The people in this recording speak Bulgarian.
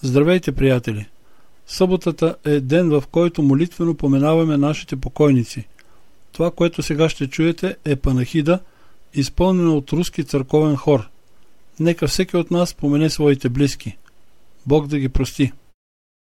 Здравейте, приятели! Съботата е ден, в който молитвено поменаваме нашите покойници. Това, което сега ще чуете, е панахида, изпълнена от руски църковен хор. Нека всеки от нас помене своите близки. Бог да ги прости.